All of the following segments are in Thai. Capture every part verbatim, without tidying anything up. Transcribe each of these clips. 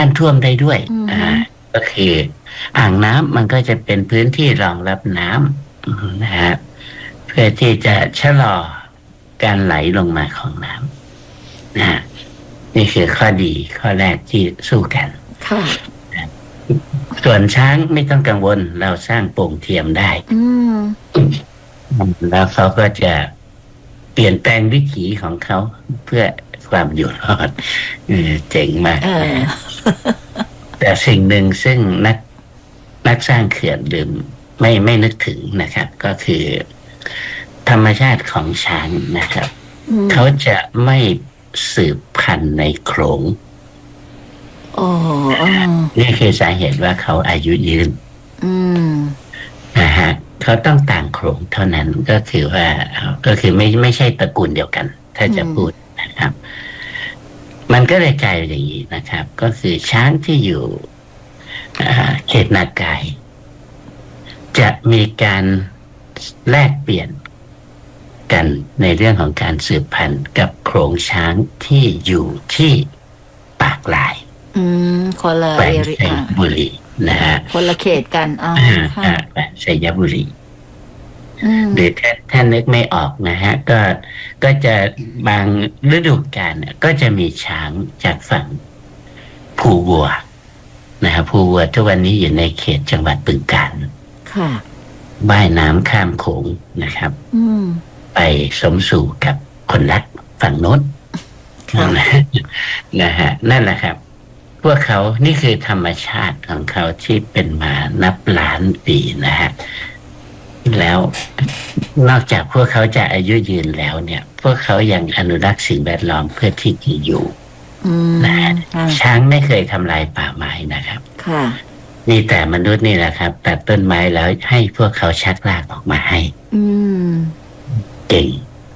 านท่วมได้ด้วยอ่าก็คืออ่างน้ำมันก็จะเป็นพื้นที่รองรับน้ำนะฮะเพื่อที่จะชะลอการไหลลงมาของน้ำนะนี่คือข้อดีข้อแรกที่สู้กันค่ะส่วนช้างไม่ต้องกังวลเราสร้างโป่งเทียมได้แล้วเขาก็จะเปลี่ยนแปลงวิถีของเขาเพื่อความอยู่รอดเจ๋งมากแต่สิ่งหนึ่งซึ่งนักนักสร้างเขื่อนลืมไม่ไม่นึกถึงนะครับก็คือธรรมชาติของช้างนะครับเขาจะไม่สืบพันธุ์ในโขลงนี่คือสาเหตุว่าเขาอายุยืนนะฮะเขาต้องต่างโขลงเท่านั้นก็คือว่าก็คือไม่ไม่ใช่ตระกูลเดียวกันถ้าจะพูดนะครับมันก็เลยกลายเป็นอย่างนี้นะครับ ก็คือช้างที่อยู่เขตนากายจะมีการแลกเปลี่ยนกันในเรื่องของการสืบพันธุ์กับโขลงช้างที่อยู่ที่ปากลายอืมคนละแขวงชัยบุรีนะฮะคนละเขตกันอ๋อค่ะแขวงชัยบุรีหรือถ้าท่านนึกไม่ออกนะฮะก็ก็จะบางฤดูกาลก็จะมีช้างจากฝั่งภูวัวนะครับภูวัวทุกวันนี้อยู่ในเขตจังหวัดบึงกาฬค่ะว่ายน้ำข้ามโขงนะครับไปสมสู่กับคนรักฝั่งโน้นนะฮะนั่นแหละครับพวกเขานี่คือธรรมชาติของเขาที่เป็นมานับล้านปีนะฮะแล้วนอกจากพวกเขาจะอายุยืนแล้วเนี่ยพวกเขายังอนุรักษ์สิ่งแวดล้อมเพื่อที่จะอยู่นะฮะช้างไม่เคยทำลายป่าไม้นะครับค่ะนี่แต่มนุษย์นี่แหละครับตัดต้นไม้แล้วให้พวกเขาชักรากออกมาให้เก่ง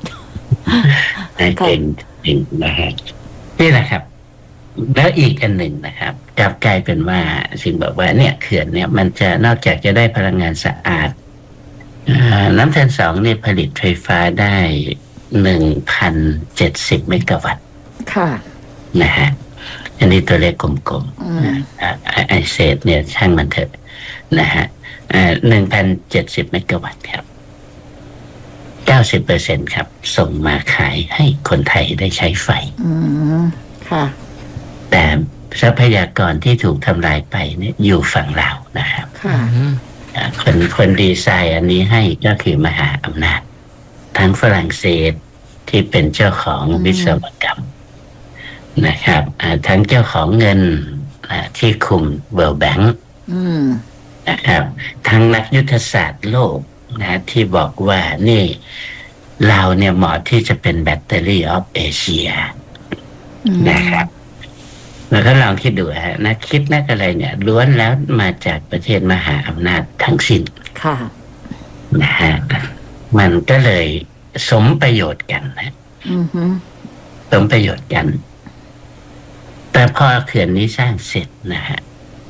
เก่งจริงนะฮะนี่แหละครับแล้วอีกอันหนึ่งนะครับกลับกลายเป็นว่าสิ่งบอกว่าเนี่ยเขื่อนเนี่ยมันจะนอกจากจะได้พลังงานสะอาดน้ำแทนสองเนี่ยผลิตไฟฟ้าได้หนึ่งพันเจ็ดสิบเมกะวัตต์ค่ะนะฮะอันนี้ตัวเลขกลมๆไอเศษเนี่ยช่างมันเถอะนะฮะหนึ่งพันเจ็ดสิบเมกะวัตต์ครับเก้าสิบเปอร์เซ็นต์ครับส่งมาขายให้คนไทยได้ใช้ไฟอืมค่ะแต่ทรัพยากรที่ถูกทำลายไปเนี่ยอยู่ฝั่งลาวนะครับค่ะคนคนดีไซน์อันนี้ให้ก็คือมหาอำนาจทั้งฝรั่งเศสที่เป็นเจ้าของวิศวกรรมนะครับทั้งเจ้าของเงินที่คุมเวิลด์แบงค์นะครับทั้งนักยุทธศาสตร์โลกนะที่บอกว่านี่เราเนี่ยเหมาะที่จะเป็นแบตเตอรี่ออฟเอเชียนะครับแล้วก็ลองคิดดูฮะนักคิดนักอะไรเนี่ยล้วนแล้วมาจากประเทศมหาอำนาจทั้งสิ้นค่ะนะฮะมันก็เลยสมประโยชน์กันนะสมประโยชน์กันแต่พอเขื่อนนี้สร้างเสร็จนะฮะ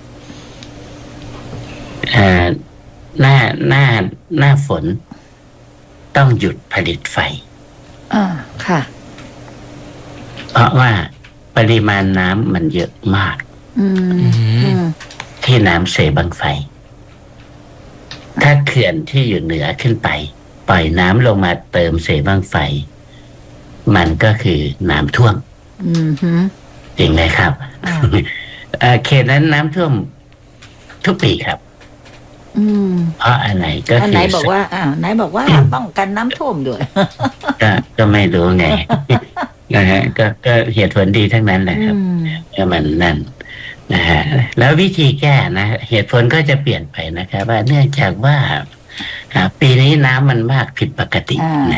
หน้าหน้าหน้าฝนต้องหยุดผลิตไฟอ่าค่ะเพราะว่าปริมาณน้ำมันเยอะมากที่น้ำเสบังไฟถ้าเขื่อนที่อยู่เหนือขึ้นไปปล่อยน้ำลงมาเติมเสบังไฟมันก็คือน้ำท่วมจริงไหมครับเขตนั้นน้ำท่วมทุกปีครับเพราะอะไรก็คือไหนบอกว่าอ่าไหนบอกว่าป้องกันน้ำท่วมด้วยก็ก็ไม่รู้ไงนะฮะก็ก็เหตุผลดีทั้งนั้นแหละครับก็มันนั่นนะฮะแล้ววิธีแก้นะเหตุผลก็จะเปลี่ยนไปนะครับว่าเนื่องจากว่าปีนี้น้ำมันมากผิดปกติ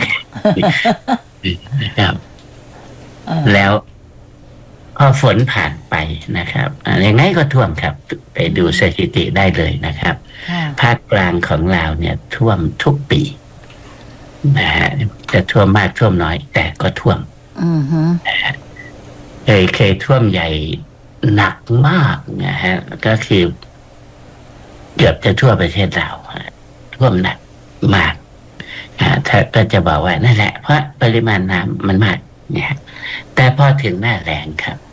นะครับแล้วพอฝนผ่านไปนะครับยังไงก็ท่วมครับไปดูสถิติได้เลยนะครับภาคกลางของเราเนี่ยท่วมทุกปีนะฮะจะท่วมมากท่วมน้อยแต่ก็ท่วมเคยเคยท่วมใหญ่หนักมากนะฮะก็คือเกือบจะทั่วประเทศเราท่วมหนักมากถ้าก็จะบอกว่านั่นแหละเพราะปริมาณน้ำมันมากเนี่ยแต่พอถึงหน้าแล้งครับ